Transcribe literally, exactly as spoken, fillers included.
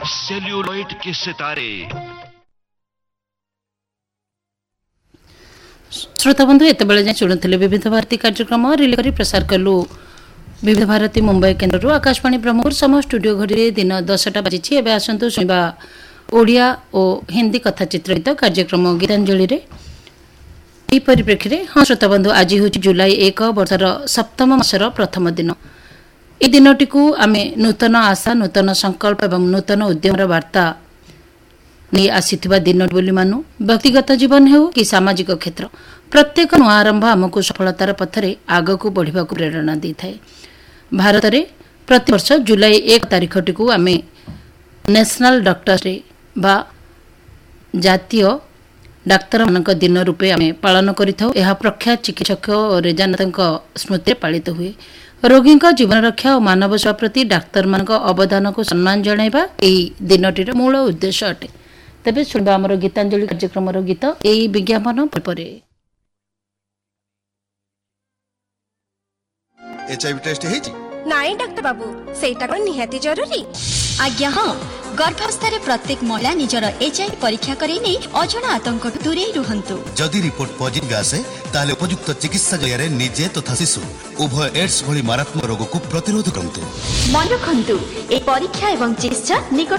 सेल्यूलोइड के सितारे। श्रोता बंधु एत बेले जाए शुणुले विविध भारती कार्यक्रम रिले करी प्रसार कलु विविध भारती मुंबई केन्द्र आकाशवाणी ब्रह्मपुर समय स्टूडियो घड़ी दिन दसटा बाजी एवं आसतु शुणा ओडिया और हिंदी कथा चित्रित कार्यक्रम गीतांजलि रे ई परिप्रेक्षी रे हाँ श्रोता बंधु आज हूँ जुलाई एक वर्षर सप्तम मासर प्रथम दिन ए दिनटी को आमे नूतन आशा नूतन संकल्प एवं नूतन उद्यम वार्ता नहीं आसीथिबा दिन बोली मानु व्यक्तिगत जीवन हो कि सामाजिक क्षेत्र प्रत्येक नुआ आरंभ आमको सफलतार पथरे आग को बढ़िबा को प्रेरणा दी थाए। भारत में प्रतिवर्ष जुलाई एक तारीख टी को आमे नेशनल डॉक्टर्स डे बा जातीय डाक्तर मानक दिन रूपे आमे पालन करिथौ। एहा प्रख्यात चिकित्सक रेजानाथ स्मृति पालित हुए। रोगी जीवन रक्षा और मानव सेवा प्रति डाक्तर मान अवदान को सम्मान जणाइबा एही दिनटीर मूल उद्देश्य अटे। तेबे सुनबा हमर गीतांजलि कार्यक्रम गीत एही विज्ञापन परे। एचआईवी टेस्ट हेजी नाई डॉक्टर बाबू सेटा को निहाती जरूरी आज्ञा हाँ गर्भावस्था प्रत्येक महिला निजर एचआईवी परीक्षा करी नै अजणा आतंक दूरे रुहंतु। जदि रिपोर्ट पॉजिटिव आसे ताले उपयुक्त चिकित्सा जरिया निजे तथा शिशु उभय एड्स भली मारात्मक रोग को प्रतिरोध करंतु। मन रखंतु ए परीक्षा एवं चिकित्सा निकट